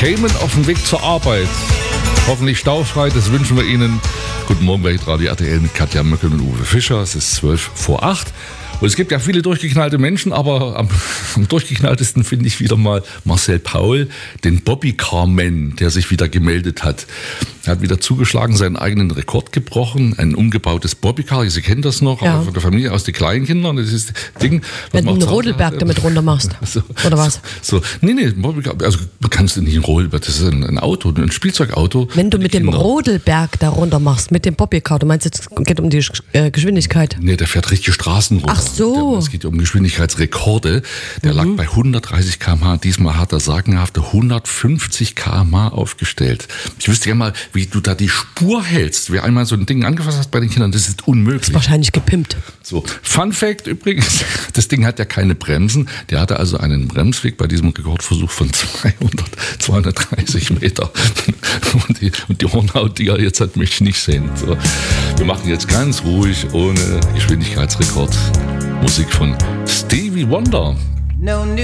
Entertainment auf dem Weg zur Arbeit. Hoffentlich staufrei, das wünschen wir Ihnen. Guten Morgen bei Radio RTL mit Katja Möckel und Uwe Fischer. Es ist 7:12. Und es gibt ja viele durchgeknallte Menschen, aber am durchgeknalltesten finde ich wieder mal Marcel Paul, den Bobbycar-Man, der sich wieder gemeldet hat. Er hat wieder zugeschlagen, seinen eigenen Rekord gebrochen, ein umgebautes Bobbycar. Sie kennen das noch, aber von der Familie aus, die Kleinkindern. Das ist das Ding. Wenn du einen Rodelberg damit runter machst, oder was? Nee, Bobbycar, also man kann es nicht ein Rodelberg, das ist ein Auto, ein Spielzeugauto. Wenn du mit dem Rodelberg da runter machst, mit dem Bobbycar, du meinst jetzt, es geht um die Geschwindigkeit? Nee, der fährt richtig Straßen runter. Ach so. Es geht um Geschwindigkeitsrekorde. Der lag bei 130 km/h. Diesmal hat er sagenhafte 150 km/h aufgestellt. Ich wüsste ja mal, wie du da die Spur hältst. Wer einmal so ein Ding angefasst hat bei den Kindern, das ist unmöglich. Das ist wahrscheinlich gepimpt. So, Fun Fact übrigens, das Ding hat ja keine Bremsen. Der hatte also einen Bremsweg bei diesem Rekordversuch von 230 Meter. Und die Hornhaut, die er jetzt hat, möchte ich nicht sehen. So, wir machen jetzt ganz ruhig, ohne Geschwindigkeitsrekord, Musik von Stevie Wonder. No